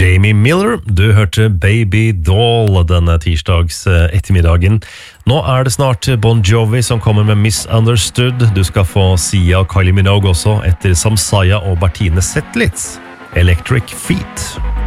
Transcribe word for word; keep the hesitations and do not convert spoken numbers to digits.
Jamie Miller, du hørte Baby Doll denne tirsdags ettermiddagen. Nå er det snart Bon Jovi som kommer med Misunderstood. Du skal få Sia og Kylie Minogue også etter Samsaya og Bertine Zetlitz. Electric Feet.